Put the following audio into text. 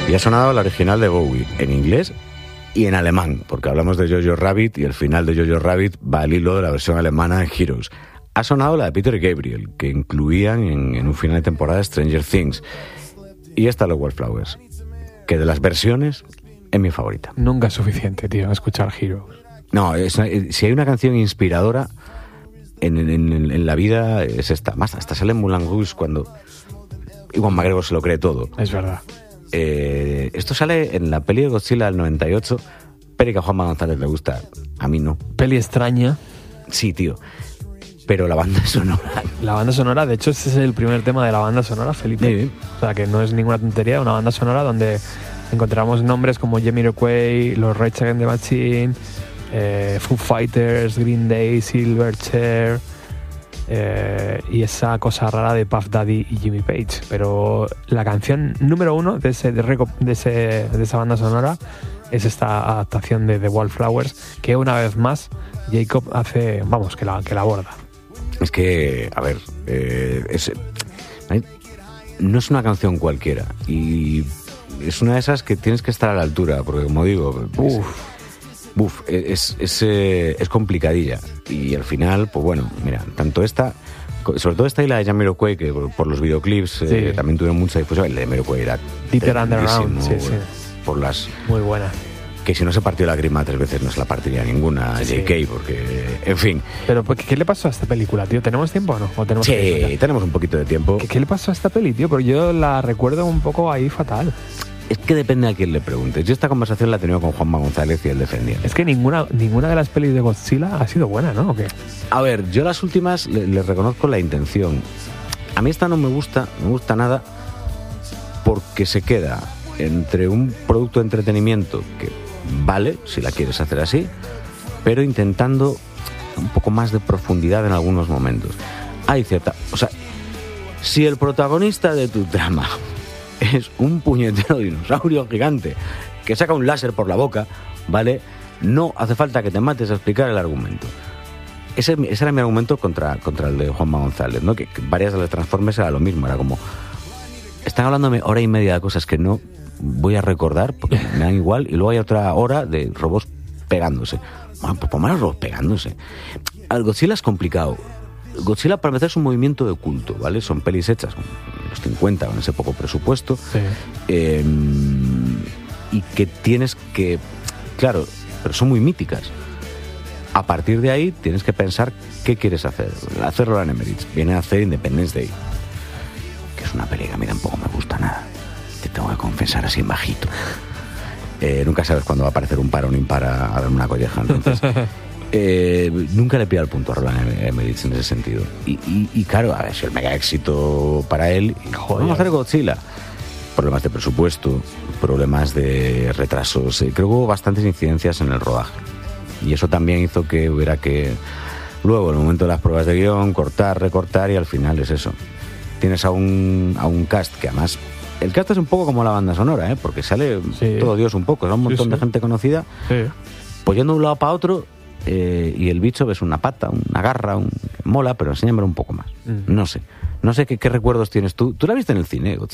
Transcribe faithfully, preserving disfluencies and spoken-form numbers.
Y ha sonado la original de Bowie, en inglés y en alemán, porque hablamos de Jojo Rabbit y el final de Jojo Rabbit va al hilo de la versión alemana en Heroes. Ha sonado la de Peter Gabriel, que incluían en, en un final de temporada Stranger Things. Y esta los Wallflowers, que de las versiones es mi favorita. Nunca es suficiente, tío, escuchar Heroes. No, es, si hay una canción inspiradora en, en, en, en la vida es esta. Más hasta sale en Moulin Rouge cuando Iwan McGregor se lo cree todo. Es verdad. Eh, esto sale en la peli de Godzilla del noventa y ocho, peli que a Juanma González le gusta, a mí no. Peli extraña. Sí, tío. Pero la banda sonora... La banda sonora, de hecho, este es el primer tema de la banda sonora, Felipe. Sí. O sea, que no es ninguna tontería, una banda sonora donde encontramos nombres como Jamiroquai, los Rage Against the Machine, eh, Foo Fighters, Green Day, Silverchair... Eh, y esa cosa rara de Puff Daddy y Jimmy Page. Pero la canción número uno de, ese, de, reco- de, ese, de esa banda sonora es esta adaptación de The Wallflowers, que una vez más Jacob hace, vamos, que la, que la aborda. Es que, a ver, eh, es, no es una canción cualquiera y es una de esas que tienes que estar a la altura, porque como digo, Uf. Uf, es, es, es complicadilla. Y al final, pues bueno, mira, tanto esta, sobre todo esta y la de Jamiroquai, que por, por los videoclips sí. eh, también tuvieron mucha difusión. El de Jamiroquai era Deeper Underground, sí, sí. Por las... Muy buena. Que si no se partió la grima tres veces no se la partiría ninguna a sí. J K, porque, en fin. Pero, ¿qué le pasó a esta película, tío? ¿Tenemos tiempo o no? ¿O tenemos sí, tenemos un poquito de tiempo. ¿Qué, ¿Qué le pasó a esta peli, tío? Porque yo la recuerdo un poco ahí fatal. Es que depende a quién le preguntes. Yo esta conversación la he tenido con Juanma González y él defendía. Es que ninguna ninguna de las pelis de Godzilla ha sido buena, ¿no? ¿O qué? A ver, yo las últimas les le reconozco la intención. A mí esta no me gusta, no me gusta nada, porque se queda entre un producto de entretenimiento que vale, si la quieres hacer así, pero intentando un poco más de profundidad en algunos momentos. Hay cierta... O sea, si el protagonista de tu trama es un puñetero dinosaurio gigante que saca un láser por la boca, ¿vale? No hace falta que te mates a explicar el argumento. Ese, ese era mi argumento contra, contra el de Juanma González, ¿no? Que, que varias de las Transformers era lo mismo, era como... Están hablándome hora y media de cosas que no voy a recordar porque me dan igual, y luego hay otra hora de robots pegándose. Bueno, pues ponme los robots pegándose. Al Godzilla es complicado. Godzilla, para empezar, es un movimiento de culto, ¿vale? Son pelis hechas en los cincuenta, con ese poco presupuesto. Sí. Eh, y que tienes que... Claro, pero son muy míticas. A partir de ahí tienes que pensar qué quieres hacer. Hacer Roland Emmerich viene a hacer Independence Day, que es una peli que a mí tampoco me gusta nada. Te tengo que confesar así en bajito. Eh, nunca sabes cuándo va a aparecer un par o un impar a, a darme una colleja, entonces... Eh, nunca le pido el punto a Roland Emmerich en ese sentido. Y, y, y claro, a ver, si el mega éxito para él, joder, vamos a hacer Godzilla. Problemas de presupuesto, problemas de retrasos. Eh, creo que hubo bastantes incidencias en el rodaje. Y eso también hizo que hubiera que, luego, en el momento de las pruebas de guión, cortar, recortar, y al final es eso. Tienes a un, a un cast que además... El cast es un poco como la banda sonora, ¿eh? Porque sale sí. todo Dios un poco. Es un montón sí, sí. de gente conocida. Sí. Pues yendo de un lado para otro... Eh, y el bicho ves una pata, una garra, un... mola, pero enséñame un poco más. Mm. No sé, no sé qué, qué recuerdos tienes tú. ¿Tú la viste en el cine, Godzilla?